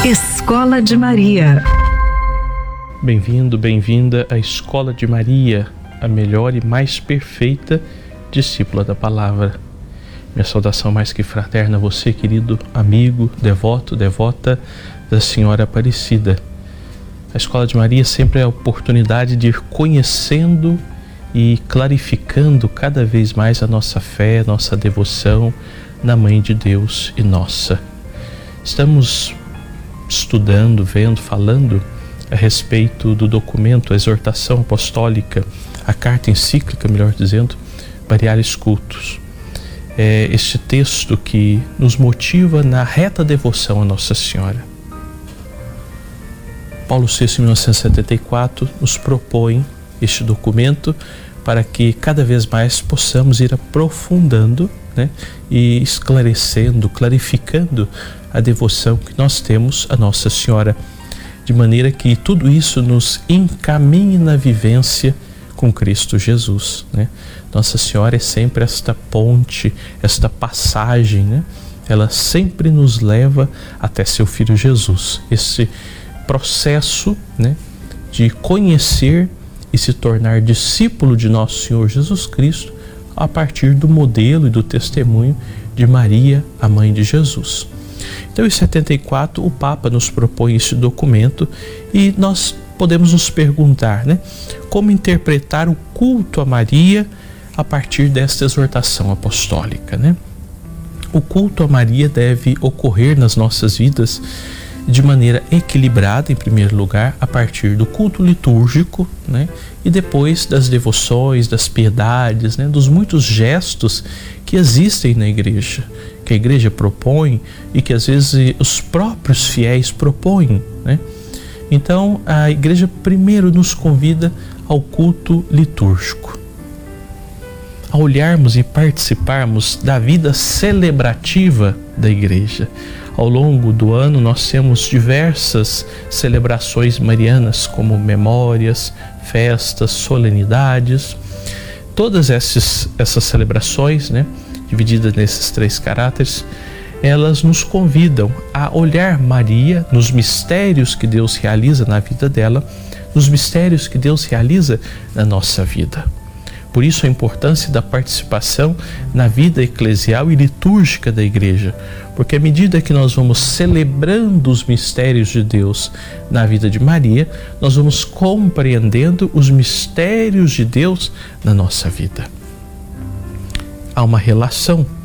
Escola de Maria. Bem-vindo, bem-vinda à Escola de Maria, a melhor e mais perfeita discípula da Palavra. Minha saudação mais que fraterna a você, querido amigo, devoto, devota da Senhora Aparecida. A Escola de Maria sempre é a oportunidade de ir conhecendo e clarificando cada vez mais a nossa fé, nossa devoção na Mãe de Deus e nossa. Estamos estudando, vendo, falando a respeito do documento, a exortação apostólica, a carta encíclica, melhor dizendo, Marialis Cultus. É este texto que nos motiva na reta devoção a Nossa Senhora. Paulo VI, em 1974, nos propõe este documento para que cada vez mais possamos ir aprofundando, e esclarecendo, clarificando a devoção que nós temos a Nossa Senhora, de maneira que tudo isso nos encaminhe na vivência com Cristo Jesus. Nossa Senhora é sempre esta ponte, esta passagem, ela sempre nos leva até seu Filho Jesus. Esse processo de conhecer e se tornar discípulo de nosso Senhor Jesus Cristo a partir do modelo e do testemunho de Maria, a Mãe de Jesus. Então, em 74, o Papa nos propõe esse documento e nós podemos nos perguntar, como interpretar o culto a Maria a partir desta exortação apostólica, O culto a Maria deve ocorrer nas nossas vidas de maneira equilibrada, em primeiro lugar, a partir do culto litúrgico, e depois das devoções, das piedades, dos muitos gestos que existem na igreja, que a igreja propõe e que às vezes os próprios fiéis propõem, Então, a igreja primeiro nos convida ao culto litúrgico, a olharmos e participarmos da vida celebrativa da igreja. Ao longo do ano nós temos diversas celebrações marianas, como memórias, festas, solenidades. Todas essas celebrações, divididas nesses três caráteres, elas nos convidam a olhar Maria nos mistérios que Deus realiza na vida dela, nos mistérios que Deus realiza na nossa vida. Por isso a importância da participação na vida eclesial e litúrgica da igreja, porque à medida que nós vamos celebrando os mistérios de Deus na vida de Maria, nós vamos compreendendo os mistérios de Deus na nossa vida. Há uma relação